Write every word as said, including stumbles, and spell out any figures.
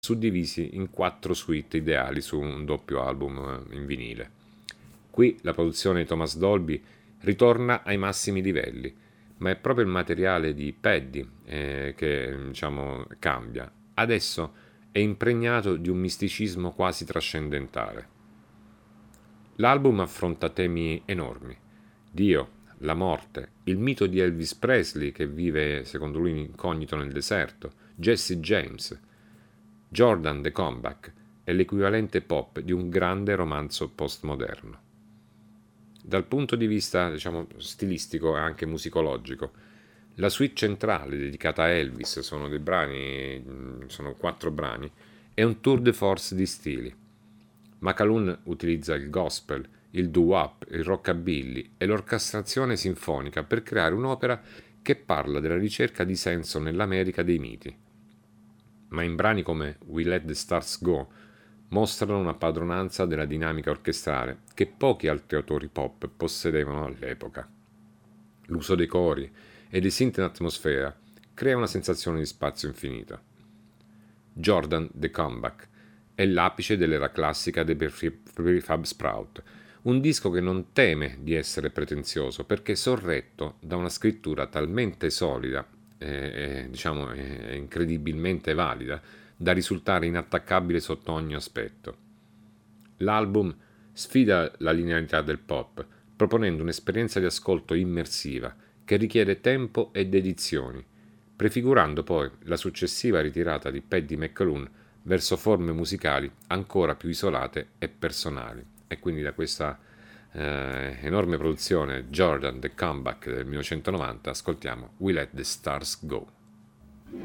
suddivisi in quattro suite ideali su un doppio album in vinile. Qui la produzione di Thomas Dolby ritorna ai massimi livelli, ma è proprio il materiale di Paddy eh, che diciamo cambia. Adesso è impregnato di un misticismo quasi trascendentale. L'album affronta temi enormi: Dio, la morte, il mito di Elvis Presley che vive secondo lui incognito nel deserto, Jesse James, Jordan the Comeback è l'equivalente pop di un grande romanzo postmoderno. Dal punto di vista, diciamo, stilistico e anche musicologico, la suite centrale dedicata a Elvis, sono dei brani, sono quattro brani, è un tour de force di stili. McAloon utilizza il gospel, il doo-wop, il rockabilly e l'orchestrazione sinfonica per creare un'opera che parla della ricerca di senso nell'America dei miti. Ma in brani come We Let the Stars Go mostrano una padronanza della dinamica orchestrale che pochi altri autori pop possedevano all'epoca. L'uso dei cori e dei synth in atmosfera crea una sensazione di spazio infinito. Jordan the Comeback è l'apice dell'era classica dei Prefab Sprout, un disco che non teme di essere pretenzioso perché sorretto da una scrittura talmente solida e diciamo è incredibilmente valida da risultare inattaccabile sotto ogni aspetto. L'album sfida la linearità del pop, proponendo un'esperienza di ascolto immersiva che richiede tempo e dedizioni, prefigurando poi la successiva ritirata di Paddy McAloon verso forme musicali ancora più isolate e personali. E quindi da questa eh, enorme produzione Jordan the Comeback del millenovecentonovanta ascoltiamo We Let the Stars Go.